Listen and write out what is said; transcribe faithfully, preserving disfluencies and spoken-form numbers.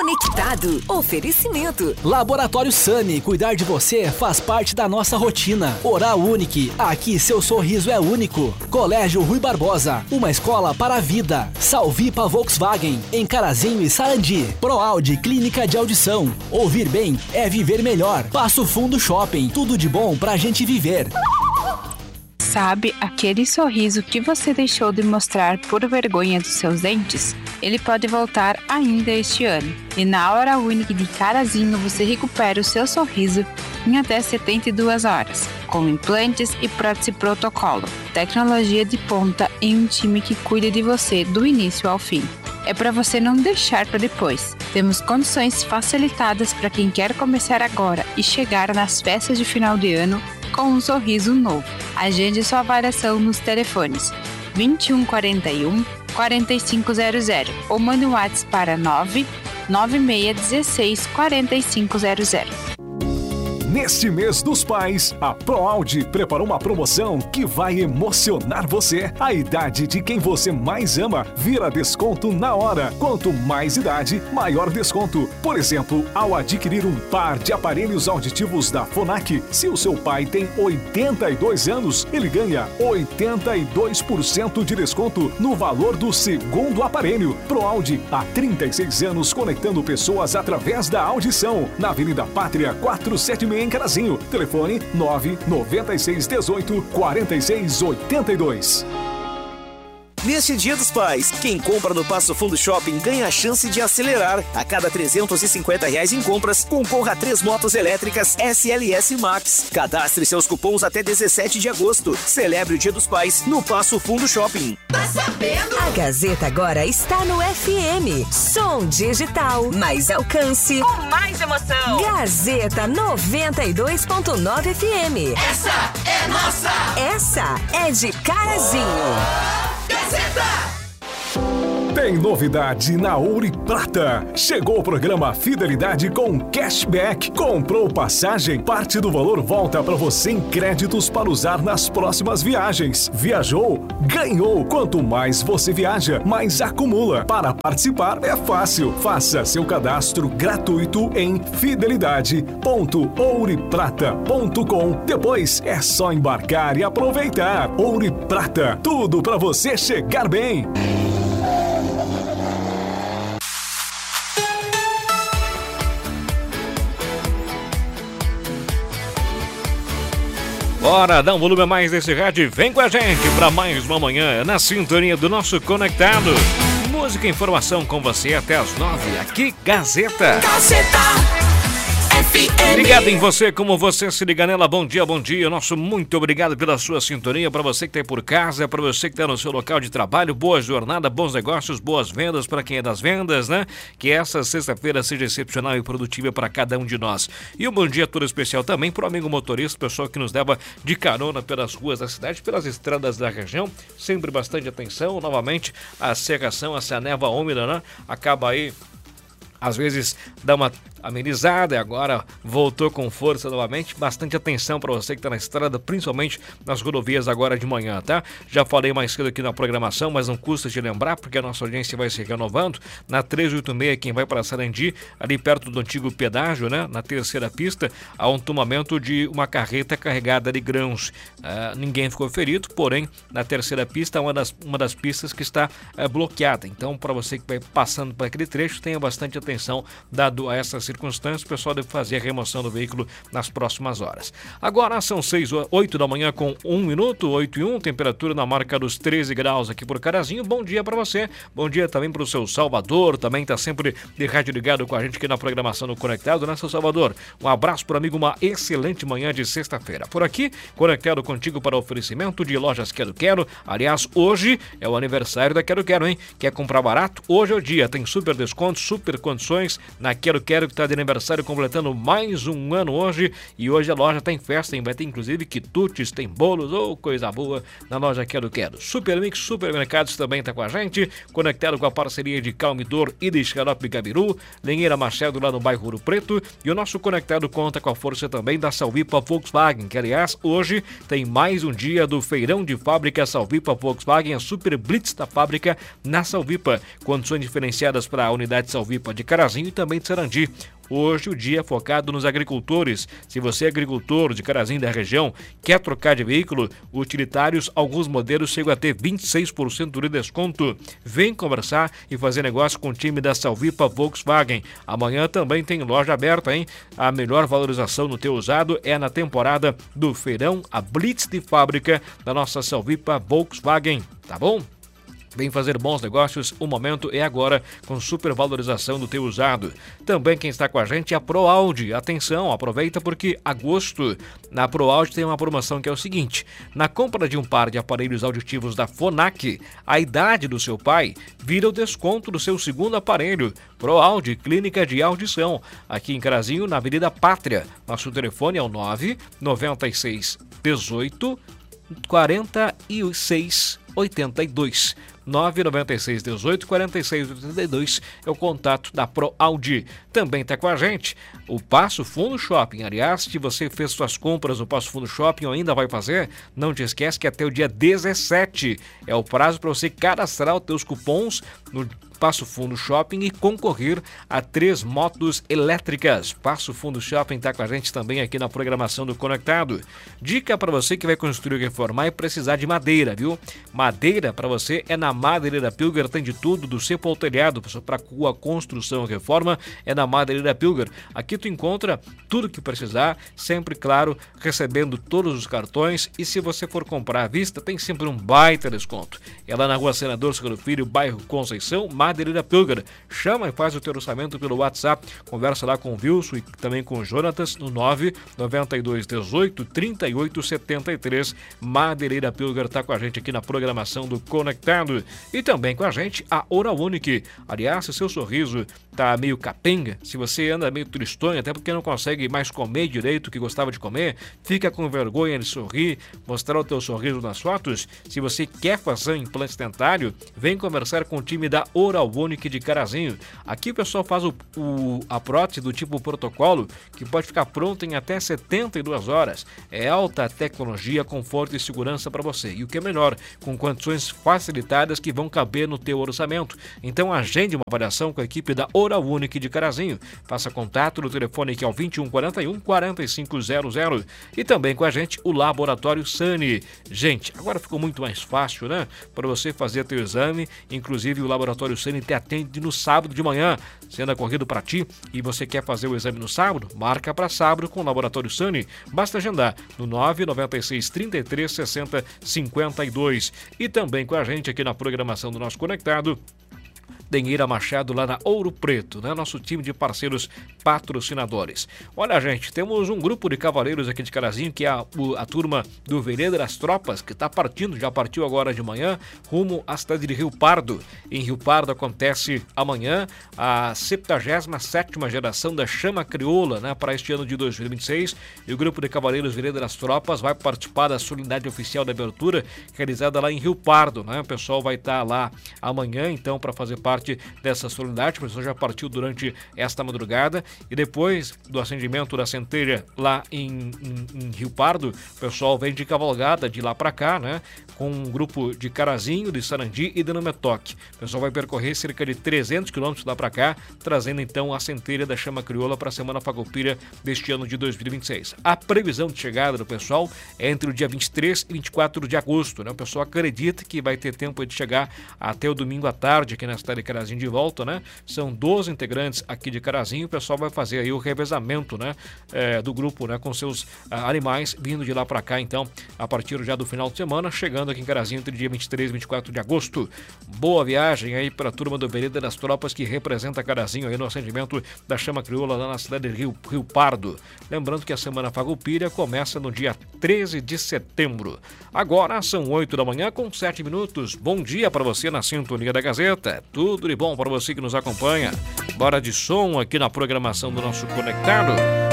Conectado. Oferecimento. Laboratório Sami. Cuidar de você faz parte da nossa rotina. Oral Unique. Aqui seu sorriso é único. Colégio Rui Barbosa. Uma escola para a vida. Salvipa Volkswagen. Em Carazinho e Sarandi. ProAudi Clínica de Audição. Ouvir bem é viver melhor. Passo Fundo Shopping. Tudo de bom pra gente viver. Sabe aquele sorriso que você deixou de mostrar por vergonha dos seus dentes? Ele pode voltar ainda este ano. E na Oral Unique de Carazinho você recupera o seu sorriso em até setenta e duas horas. Com implantes e prótese protocolo. Tecnologia de ponta e um time que cuida de você do início ao fim. É para você não deixar para depois. Temos condições facilitadas para quem quer começar agora e chegar nas festas de final de ano com um sorriso novo. Agende sua avaliação nos telefones vinte e um quarenta e um, quarenta e cinco zero zero ou mande um WhatsApp para nove nove seis um seis, quatro cinco zero zero. Neste mês dos pais, a ProAudi preparou uma promoção que vai emocionar você. A idade de quem você mais ama vira desconto na hora. Quanto mais idade, maior desconto. Por exemplo, ao adquirir um par de aparelhos auditivos da Phonak, se o seu pai tem oitenta e dois anos, ele ganha oitenta e dois por cento de desconto no valor do segundo aparelho. ProAudi, há trinta e seis anos conectando pessoas através da audição. Na Avenida Pátria quatrocentos e setenta e seis em Carazinho. Telefone nove nove seis um oito, quatro seis oito dois. Neste Dia dos Pais, quem compra no Passo Fundo Shopping ganha a chance de acelerar. A cada trezentos e cinquenta reais em compras, concorra a três motos elétricas S L S Max. Cadastre seus cupons até dezessete de agosto. Celebre o Dia dos Pais no Passo Fundo Shopping. Tá sabendo? A Gazeta agora está no F M. Som digital, mais alcance, com mais emoção. Gazeta noventa e dois ponto nove F M. Essa é nossa. Essa é de Carazinho. Gazeta! Tem novidade na Ouro e Prata. Chegou o programa Fidelidade com Cashback. Comprou passagem? Parte do valor volta para você em créditos para usar nas próximas viagens. Viajou? Ganhou! Quanto mais você viaja, mais acumula. Para participar é fácil. Faça seu cadastro gratuito em fidelidade ponto ouro e prata ponto com. Depois é só embarcar e aproveitar. Ouro e Prata, tudo para você chegar bem. Bora, dá um volume a mais desse rádio e vem com a gente para mais uma manhã na sintonia do nosso Conectado. Música e informação com você até as nove, aqui Gazeta. Gazeta F M. Ligado em você, como você se liga nela. Bom dia, bom dia. Nosso muito obrigado pela sua sintonia. Para você que está aí por casa, para você que está no seu local de trabalho, boa jornada, bons negócios, boas vendas para quem é das vendas, né? Que essa sexta-feira seja excepcional e produtiva para cada um de nós. E um bom dia todo especial também para o amigo motorista, pessoal que nos leva de carona pelas ruas da cidade, pelas estradas da região. Sempre bastante atenção. Novamente, a cerração, essa névoa úmida, né? Acaba aí, às vezes, dá uma amenizada e agora voltou com força novamente. Bastante atenção para você que está na estrada, principalmente nas rodovias agora de manhã, tá? Já falei mais cedo aqui na programação, mas não custa de lembrar, porque a nossa audiência vai se renovando. Na trezentos e oitenta e seis, quem vai para Sarandi, ali perto do antigo pedágio, né? Na terceira pista, há um tomamento de uma carreta carregada de grãos. Ah, ninguém ficou ferido, porém, na terceira pista, uma das, uma das pistas que está é, bloqueada. Então, para você que vai passando por aquele trecho, tenha bastante atenção dado a essas circunstâncias, o pessoal deve fazer a remoção do veículo nas próximas horas. Agora são seis, oito da manhã com um minuto, oito e um, temperatura na marca dos treze graus aqui por Carazinho. Bom dia para você, bom dia também para o seu Salvador, também está sempre de rádio ligado com a gente aqui na programação do Conectado, né, seu Salvador? Um abraço para o amigo, uma excelente manhã de sexta-feira. Por aqui, conectado contigo para oferecimento de lojas Quero Quero. Aliás, hoje é o aniversário da Quero Quero, hein? Quer comprar barato? Hoje é o dia, tem super descontos, super condições na Quero Quero, que está de aniversário, completando mais um ano hoje. E hoje a loja tem festa, hein? Vai ter inclusive quitutes, tem bolos, ou oh, coisa boa na loja Quero Quero. Supermix Supermercados também está com a gente, conectado com a parceria de Calmidor e de Xarope Gabiru, Lenheira Machado lá no bairro Ouro Preto. E o nosso conectado conta com a força também da Salvipa Volkswagen, que aliás hoje tem mais um dia do feirão de fábrica Salvipa Volkswagen, a Super Blitz da fábrica na Salvipa. Condições diferenciadas para a unidade Salvipa de Carazinho e também de Sarandi. Hoje o dia é focado nos agricultores. Se você é agricultor de Carazinho da região, quer trocar de veículo, utilitários, alguns modelos chegam a ter vinte e seis por cento de desconto. Vem conversar e fazer negócio com o time da Salvipa Volkswagen. Amanhã também tem loja aberta, hein? A melhor valorização no teu usado é na temporada do feirão, a Blitz de fábrica da nossa Salvipa Volkswagen, tá bom? Vem fazer bons negócios, o momento é agora, com supervalorização do teu usado. Também quem está com a gente é a ProAudio. Atenção, aproveita porque agosto, na ProAudio tem uma promoção que é o seguinte: na compra de um par de aparelhos auditivos da Fonac, a idade do seu pai vira o desconto do seu segundo aparelho. ProAudio, clínica de audição, aqui em Carazinho, na Avenida Pátria. Nosso telefone é o nove nove seis dezoito quarenta e seis oitenta e dois. nove nove seis dezoito quarenta e seis oitenta e dois é o contato da ProAudio. Também está com a gente o Passo Fundo Shopping. Aliás, se você fez suas compras no Passo Fundo Shopping ou ainda vai fazer, não te esquece que até o dia dezessete é o prazo para você cadastrar os teus cupons no Passo Fundo Shopping e concorrer a três motos elétricas. Passo Fundo Shopping está com a gente também aqui na programação do Conectado. Dica para você que vai construir ou reformar e precisar de madeira, viu? Madeira para você é na Madeireira Pilger, tem de tudo, do cepo ao telhado, para a construção e reforma é na Madeireira Pilger. Aqui tu encontra tudo que precisar, sempre, claro, recebendo todos os cartões, e se você for comprar à vista, tem sempre um baita desconto. É lá na Rua Senador Seguro Filho, bairro Conceição, Madeireira Pilger. Chama e faz o teu orçamento pelo WhatsApp, conversa lá com o Wilson e também com o Jonatas no nove nove dois dezoito trinta e oito setenta e três. Madeireira Pilger está com a gente aqui na programação do Conectado. E também com a gente a Oral Unique. Aliás, se seu sorriso tá meio capenga, se você anda meio tristonho, até porque não consegue mais comer direito o que gostava de comer, fica com vergonha de sorrir, mostrar o teu sorriso nas fotos, se você quer fazer um implante dentário, vem conversar com o time da Oral Unique de Carazinho. Aqui o pessoal faz o, o, a prótese do tipo protocolo, que pode ficar pronta em até setenta e duas horas. É alta tecnologia, conforto e segurança para você. E o que é melhor, com condições facilitadas que vão caber no teu orçamento. Então agende uma avaliação com a equipe da Oral Unique de Carazinho. Faça contato no telefone que é o vinte e um quarenta e um quarenta e cinco zero zero. E também com a gente o Laboratório Sani. Gente, agora ficou muito mais fácil, né? Para você fazer teu exame. Inclusive o Laboratório Sani te atende no sábado de manhã. Sendo corrido para ti e você quer fazer o exame no sábado, marca para sábado com o Laboratório Sani. Basta agendar no nove nove seis trinta e três sessenta cinquenta e dois. E também com a gente aqui na programação do nosso Conectado, Lenheira Machado lá na Ouro Preto, né? Nosso time de parceiros patrocinadores. Olha, gente, temos um grupo de cavaleiros aqui de Carazinho, que é a, a turma do Vereda das Tropas, que está partindo, já partiu agora de manhã, rumo à cidade de Rio Pardo. Em Rio Pardo acontece amanhã a septuagésima sétima geração da Chama Crioula, né? Para este ano de dois mil e vinte e seis. E o grupo de cavaleiros Vereda das Tropas vai participar da solenidade oficial da abertura, realizada lá em Rio Pardo, né? O pessoal vai estar lá amanhã, então, para fazer parte dessa solenidade. O pessoal já partiu durante esta madrugada e depois do acendimento da centelha lá em, em, em Rio Pardo, o pessoal vem de cavalgada de lá para cá, né? Com um grupo de Carazinho, de Sarandi e de Numetoque. O pessoal vai percorrer cerca de trezentos quilômetros lá para cá, trazendo então a centelha da Chama Crioula para a Semana Farroupilha deste ano de dois mil e vinte e seis. A previsão de chegada do pessoal é entre o dia vinte e três e vinte e quatro de agosto, né? O pessoal acredita que vai ter tempo de chegar até o domingo à tarde aqui na cidade de Carazinho de volta, né? São doze integrantes aqui de Carazinho. O pessoal vai fazer aí o revezamento, né? É, do grupo, né? Com seus ah, animais vindo de lá para cá, então, a partir já do final de semana, chegando aqui em Carazinho entre dia vinte e três e vinte e quatro de agosto. Boa viagem aí para a turma do Vereda das Tropas, que representa Carazinho aí no acendimento da Chama Crioula lá na cidade de Rio, Rio Pardo. Lembrando que a Semana Farroupilha começa no dia treze de setembro. Agora são oito da manhã com sete minutos. Bom dia para você na sintonia da Gazeta. Tudo Tudo de bom para você que nos acompanha. Bora de som aqui na programação do nosso Conectado.